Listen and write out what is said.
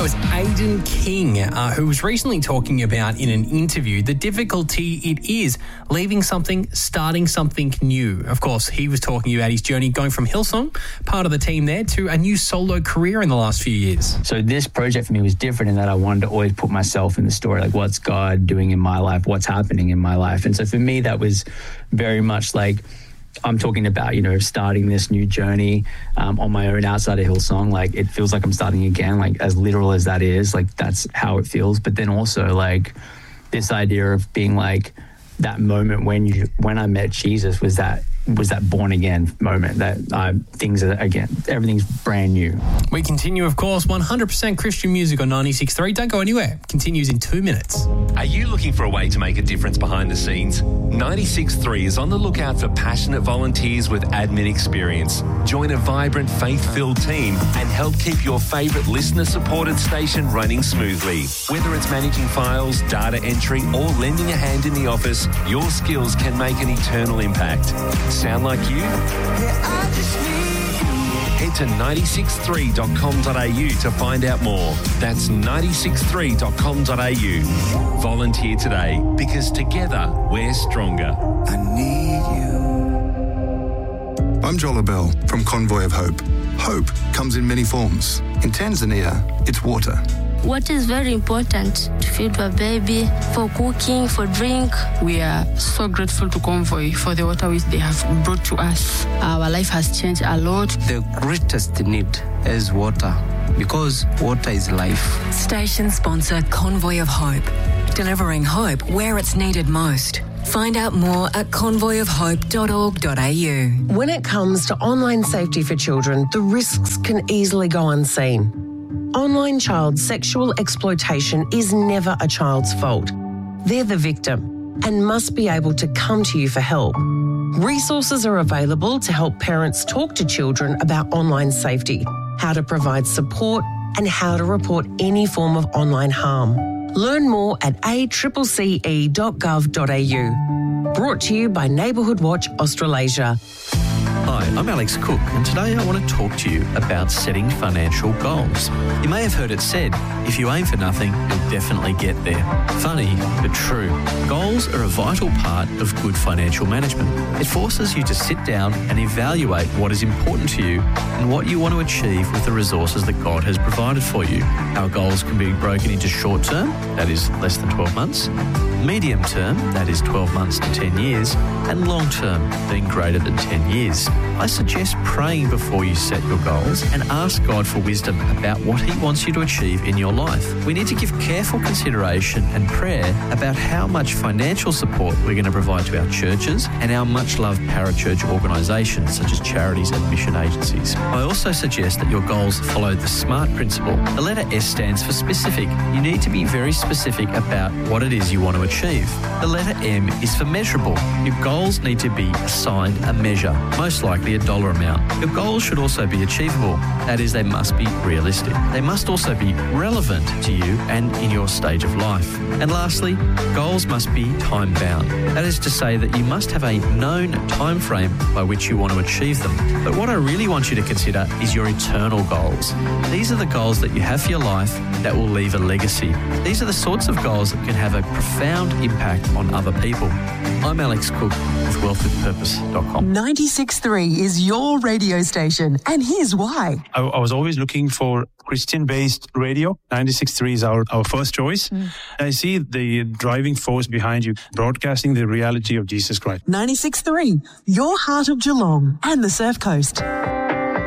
was Aidan King, who was recently talking about in an interview the difficulty it is leaving something, starting something new. Of course, he was talking about his journey going from Hillsong, part of the team there, to a new solo career in the last few years. So this project for me was different in that I wanted to always put myself in the story, like what's God doing in my life, what's happening in my life. And so for me, that was very much like, I'm talking about, starting this new journey on my own outside of Hillsong. Like, it feels like I'm starting again, like as literal as that is, like that's how it feels. But then also like this idea of being like that moment when I met Jesus was that born again moment that everything's brand new. We continue, of course, 100% Christian music on 96.3. Don't go anywhere. Continues in 2 minutes. Are you looking for a way to make a difference behind the scenes? 96.3 is on the lookout for passionate volunteers with admin experience. Join a vibrant, faith-filled team and help keep your favourite listener-supported station running smoothly. Whether it's managing files, data entry, or lending a hand in the office, your skills can make an eternal impact. Sound like you? Head to 963.com.au to find out more. That's 963.com.au. Volunteer today, because together we're stronger. I need you. I'm Joel Abell from Convoy of Hope. Hope comes in many forms. In Tanzania, it's water. Water is very important to feed a baby, for cooking, for drink. We are so grateful to Convoy for the water which they have brought to us. Our life has changed a lot. The greatest need is water, because water is life. Station sponsor Convoy of Hope, delivering hope where it's needed most. Find out more at convoyofhope.org.au. When it comes to online safety for children, the risks can easily go unseen. Online child sexual exploitation is never a child's fault. They're the victim and must be able to come to you for help. Resources are available to help parents talk to children about online safety, how to provide support, and how to report any form of online harm. Learn more at accce.gov.au. Brought to you by Neighbourhood Watch Australasia. Hi, I'm Alex Cook, and today I want to talk to you about setting financial goals. You may have heard it said, if you aim for nothing, you'll definitely get there. Funny, but true. Goals are a vital part of good financial management. It forces you to sit down and evaluate what is important to you and what you want to achieve with the resources that God has provided for you. Our goals can be broken into short term, that is less than 12 months, medium term, that is 12 months to 10 years, and long term, being greater than 10 years. I suggest praying before you set your goals and ask God for wisdom about what He wants you to achieve in your life. We need to give careful consideration and prayer about how much financial support we're going to provide to our churches and our much-loved parachurch organisations such as charities and mission agencies. I also suggest that your goals follow the SMART principle. The letter S stands for specific. You need to be very specific about what it is you want to achieve. The letter M is for measurable. Your goals need to be assigned a measure, most likely a dollar amount. Your goals should also be achievable. That is, they must be realistic. They must also be relevant to you and in your stage of life. And lastly, goals must be time-bound. That is to say that you must have a known time frame by which you want to achieve them. But what I really want you to consider is your eternal goals. These are the goals that you have for your life that will leave a legacy. These are the sorts of goals that can have a profound impact on other people. I'm Alex Cook with wealthwithpurpose.com. 96.3 is your radio station, and here's why. I was always looking for Christian-based radio. 96.3 is our first choice. I see the driving force behind you, broadcasting the reality of Jesus Christ. 96.3, your heart of Geelong and the Surf Coast.